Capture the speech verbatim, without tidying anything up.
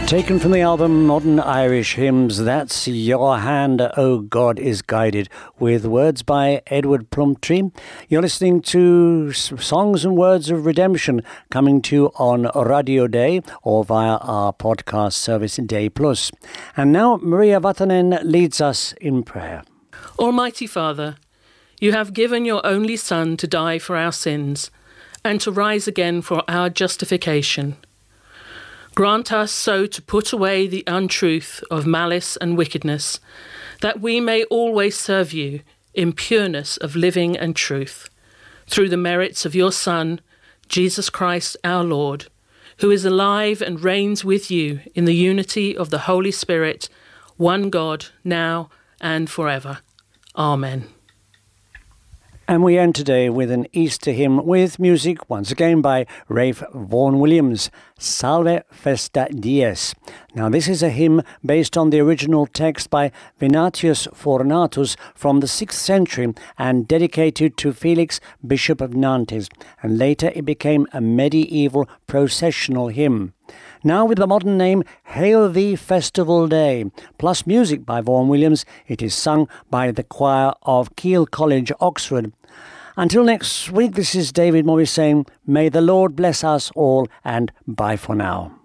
Taken from the album Modern Irish Hymns, That's Your Hand, O God is Guided, with words by Edward Plumtree. You're listening to Songs and Words of Redemption, coming to you on Radio Day or via our podcast service Day Plus. And now Maria Vatanen leads us in prayer. Almighty Father, you have given your only Son to die for our sins and to rise again for our justification. Grant us so to put away the untruth of malice and wickedness, that we may always serve you in pureness of living and truth, through the merits of your Son, Jesus Christ our Lord, who is alive and reigns with you in the unity of the Holy Spirit, one God, now and forever. Amen. And we end today with an Easter hymn with music, once again by Ralph Vaughan Williams, Salve Festa Dies. Now this is a hymn based on the original text by Venatius Fortunatus from the sixth century and dedicated to Felix, Bishop of Nantes, and later it became a medieval processional hymn. Now with the modern name Hail Thee Festival Day, plus music by Vaughan Williams, it is sung by the choir of Keele College, Oxford. Until next week, this is David Morris saying, may the Lord bless us all, and bye for now.